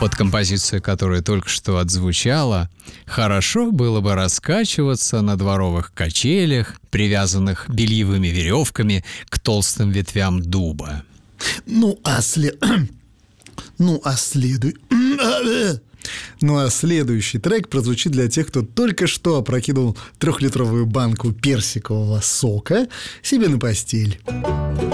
Под композицию, которая только что отзвучала, хорошо было бы раскачиваться на дворовых качелях, привязанных бельевыми веревками к толстым ветвям дуба. Ну а следующий трек прозвучит для тех, кто только что опрокинул 3-литровую банку персикового сока себе на постель.